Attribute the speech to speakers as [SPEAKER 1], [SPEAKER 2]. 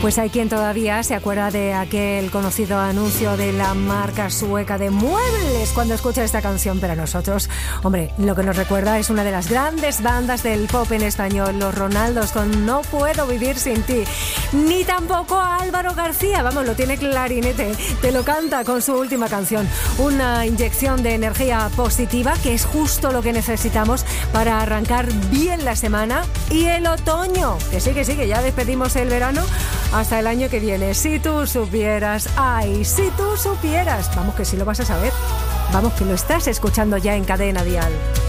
[SPEAKER 1] Pues hay quien todavía se acuerda de aquel conocido anuncio de la marca sueca de muebles cuando escucha esta canción, pero a nosotros, hombre, lo que nos recuerda es una de las grandes bandas del pop en español, Los Ronaldos, con No puedo vivir sin ti. Ni tampoco a Álvaro García, vamos, lo tiene clarinete, te lo canta con su última canción. Una inyección de energía positiva que es justo lo que necesitamos para arrancar bien la semana y el otoño, que sí, que ya despedimos el verano hasta el año que viene. Si tú supieras, ay, si tú supieras, vamos que sí lo vas a saber, vamos que lo estás escuchando ya en Cadena Dial.